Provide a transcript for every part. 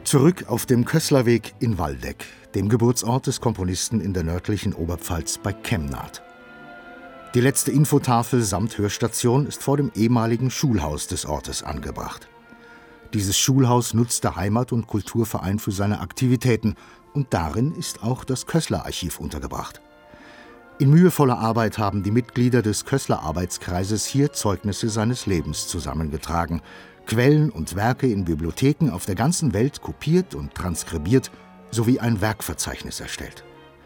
Zurück auf dem Kößlerweg in Waldeck, dem Geburtsort des Komponisten in der nördlichen Oberpfalz bei Kemnath. Die letzte Infotafel samt Hörstation ist vor dem ehemaligen Schulhaus des Ortes angebracht. Dieses Schulhaus nutzt der Heimat- und Kulturverein für seine Aktivitäten und darin ist auch das Kößler-Archiv untergebracht. In mühevoller Arbeit haben die Mitglieder des Kößler-Arbeitskreises hier Zeugnisse seines Lebens zusammengetragen, Quellen und Werke in Bibliotheken auf der ganzen Welt kopiert und transkribiert sowie ein Werkverzeichnis erstellt.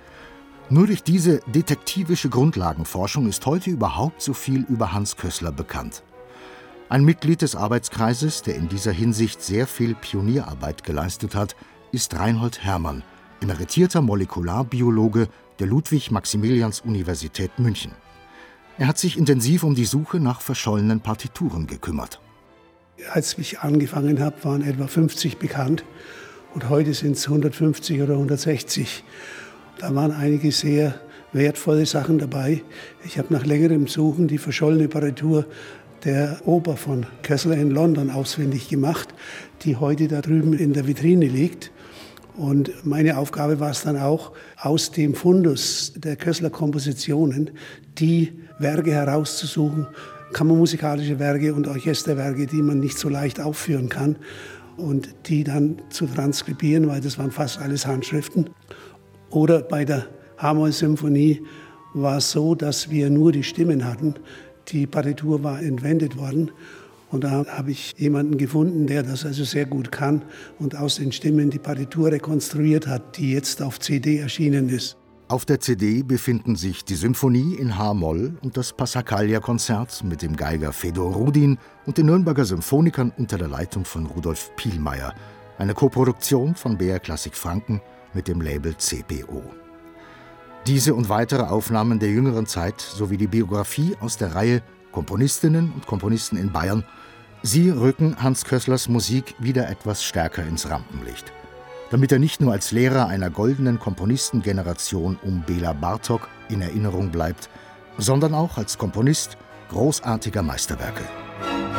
Nur durch diese detektivische Grundlagenforschung ist heute überhaupt so viel über Hans Kößler bekannt. Ein Mitglied des Arbeitskreises, der in dieser Hinsicht sehr viel Pionierarbeit geleistet hat, ist Reinhold Herrmann, emeritierter Molekularbiologe der Ludwig-Maximilians-Universität München. Er hat sich intensiv um die Suche nach verschollenen Partituren gekümmert. Als ich angefangen habe, waren etwa 50 bekannt und heute sind es 150 oder 160. Da waren einige sehr wertvolle Sachen dabei. Ich habe nach längerem Suchen die verschollene Partitur der Oper von Kößler in London ausfindig gemacht, die heute da drüben in der Vitrine liegt. Und meine Aufgabe war es dann auch, aus dem Fundus der Kößler-Kompositionen die Werke herauszusuchen, kammermusikalische Werke und Orchesterwerke, die man nicht so leicht aufführen kann, und die dann zu transkribieren, weil das waren fast alles Handschriften. Oder bei der H-Moll-Symphonie war es so, dass wir nur die Stimmen hatten. Die Partitur war entwendet worden. Und da habe ich jemanden gefunden, der das also sehr gut kann und aus den Stimmen die Partitur rekonstruiert hat, die jetzt auf CD erschienen ist. Auf der CD befinden sich die Symphonie in H-Moll und das Passacaglia-Konzert mit dem Geiger Fedor Rudin und den Nürnberger Symphonikern unter der Leitung von Rudolf Pielmeier. Eine Koproduktion von BR Klassik Franken mit dem Label CBO. Diese und weitere Aufnahmen der jüngeren Zeit sowie die Biografie aus der Reihe Komponistinnen und Komponisten in Bayern, sie rücken Hans Kößlers Musik wieder etwas stärker ins Rampenlicht, damit er nicht nur als Lehrer einer goldenen Komponistengeneration um Bela Bartok in Erinnerung bleibt, sondern auch als Komponist großartiger Meisterwerke.